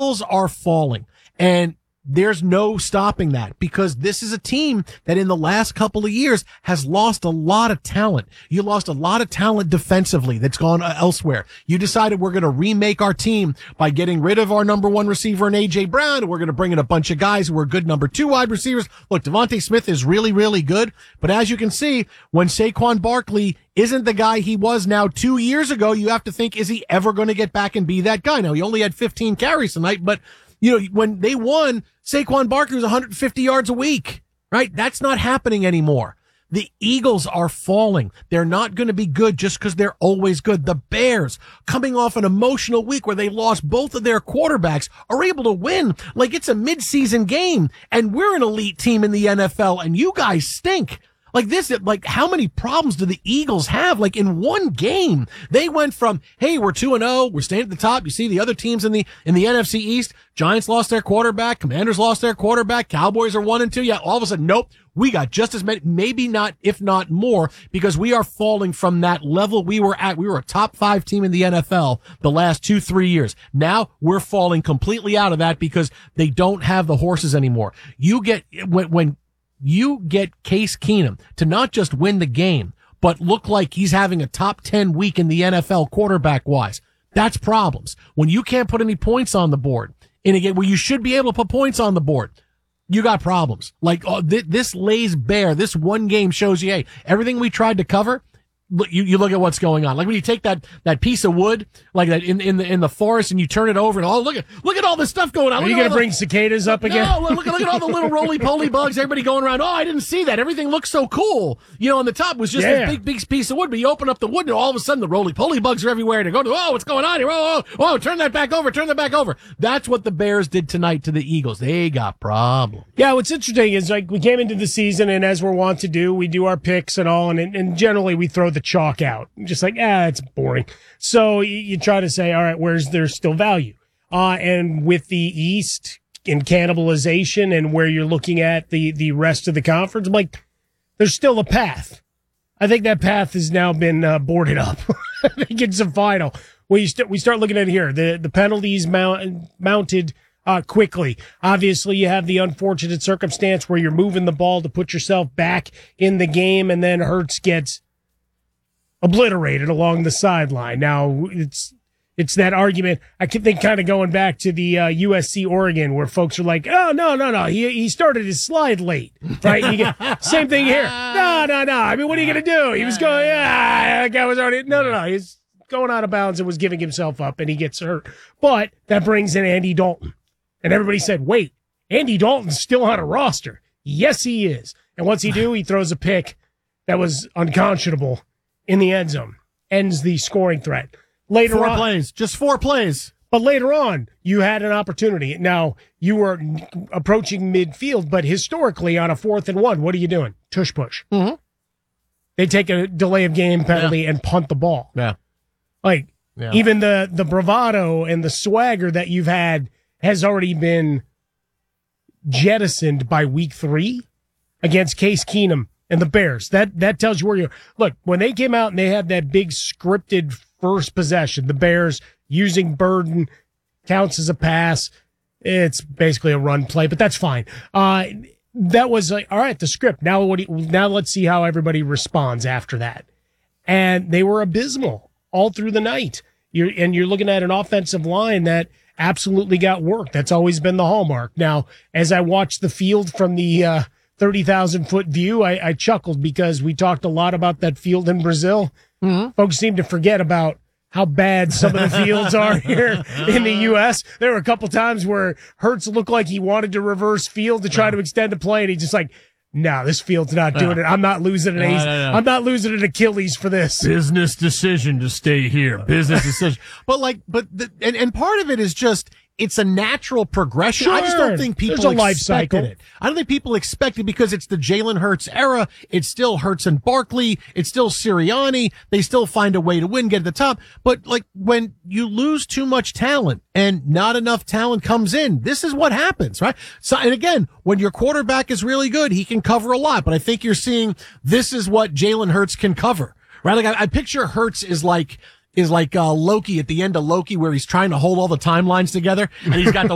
Eagles are falling, and there's no stopping that, because this is a team that in the last couple of years has lost a lot of talent. You lost a lot of talent defensively that's gone elsewhere. You decided we're going to remake our team by getting rid of our number one receiver in A.J. Brown, and we're going to bring in a bunch of guys who are good number two wide receivers. Look, Devontae Smith is really, really good, but as you can see, when Saquon Barkley isn't the guy he was now 2 years ago, you have to think, is he ever going to get back and be that guy? Now, he only had 15 carries tonight, but you know, when they won, Saquon Barkley was 150 yards a week, right? That's not happening anymore. The Eagles are falling. They're not going to be good just because they're always good. The Bears, coming off an emotional week where they lost both of their quarterbacks, are able to win like it's a midseason game. And we're an elite team in the NFL, and you guys stink. Like this, like how many problems do the Eagles have? Like in one game, they went from, hey, we're 2-0, we're staying at the top. You see the other teams in the NFC East, Giants lost their quarterback, Commanders lost their quarterback, Cowboys are 1-2. Yeah, all of a sudden, nope, we got just as many, maybe not, if not more, because we are falling from that level we were at. We were a top 5 team in the NFL the last 2-3 years. Now we're falling completely out of that because they don't have the horses anymore. You get, when you get Case Keenum to not just win the game, but look like he's having a top 10 week in the NFL quarterback wise. That's problems. When you can't put any points on the board in a game where you should be able to put points on the board, you got problems. Like this lays bare. This one game shows you, hey, everything we tried to cover, you look at what's going on. Like when you take that piece of wood, like that in the forest, and you turn it over, and look at all this stuff going on. Are you going to bring cicadas up again? No, look at all the little roly-poly bugs. Everybody going around. Oh, I didn't see that. Everything looks so cool. You know, on the top was just this big piece of wood, but you open up the wood, and all of a sudden the roly-poly bugs are everywhere. And they go, oh, what's going on here? Oh, turn that back over. That's what the Bears did tonight to the Eagles. They got problems. Yeah, what's interesting is like we came into the season, and as we're wont to do, we do our picks and all, and generally we throw the chalk out. Just like, it's boring. So you try to say, all right, where's there still value? And with the East and cannibalization and where you're looking at the rest of the conference, I'm like, there's still a path. I think that path has now been boarded up. I think it's a final. Well, we start looking at here, the penalties mounted quickly. Obviously, you have the unfortunate circumstance where you're moving the ball to put yourself back in the game, and then Hurts gets obliterated along the sideline. Now, it's that argument. I think kind of going back to the USC Oregon, where folks are like, oh, no. He started his slide late, right? Same thing here. No. I mean, what are you going to do? He was going, that guy was already, no. He's going out of bounds and was giving himself up, and he gets hurt. But that brings in Andy Dalton. And everybody said, wait, Andy Dalton's still on a roster. Yes, he is. And what's he do? He throws a pick that was unconscionable in the end zone, ends the scoring threat. Later on, just 4 plays. But later on, you had an opportunity. Now, you were approaching midfield, but historically on a 4th and 1, what are you doing? Tush push. Mm-hmm. They take a delay of game penalty and punt the ball. Yeah. Even the bravado and the swagger that you've had has already been jettisoned by week 3 against Case Keenum and the Bears. That tells you where you're. Look, when they came out and they had that big scripted first possession, the Bears using Burden counts as a pass. It's basically a run play, but that's fine. That was like, all right, the script. Now let's see how everybody responds after that. And they were abysmal all through the night. You're looking at an offensive line that absolutely got work. That's always been the hallmark. Now, as I watched the field from the 30,000-foot view, I chuckled because we talked a lot about that field in Brazil. Mm-hmm. Folks seem to forget about how bad some of the fields are here in the U.S. There were a couple times where Hurts looked like he wanted to reverse field to try to extend the play, and he just like, no, this field's not doing it. I'm not losing an ace. I'm not losing an Achilles for this. Business decision to stay here. Business decision. And part of it is just, it's a natural progression. Sure. I just don't think people There's a life expected cycle. it. I don't think people expect it because it's the Jalen Hurts era. It's still Hurts and Barkley. It's still Sirianni. They still find a way to win, get at the top. But like when you lose too much talent and not enough talent comes in, this is what happens, right? So, and again, when your quarterback is really good, he can cover a lot. But I think you're seeing this is what Jalen Hurts can cover, right? Like I picture Hurts is like Loki at the end of Loki, where he's trying to hold all the timelines together, and he's got the